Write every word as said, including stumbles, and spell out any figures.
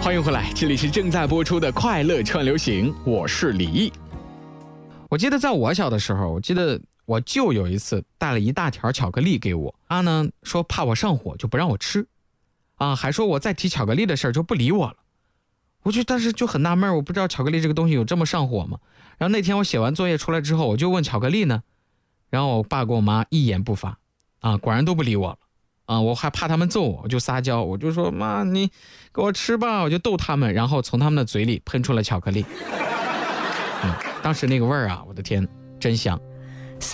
欢迎回来，这里是正在播出的快乐串流行，我是李毅。我记得在我小的时候，我记得我舅有一次带了一大条巧克力给我，他呢说怕我上火就不让我吃啊，还说我再提巧克力的事儿就不理我了。我就当时就很纳闷，我不知道巧克力这个东西有这么上火吗？然后那天我写完作业出来之后，我就问巧克力呢，然后我爸跟我妈一言不发啊，果然都不理我了啊，我还怕他们揍我，我就撒娇，我就说妈你给我吃吧，我就逗他们，然后从他们的嘴里喷出了巧克力。嗯，当时那个味儿啊，我的天真香。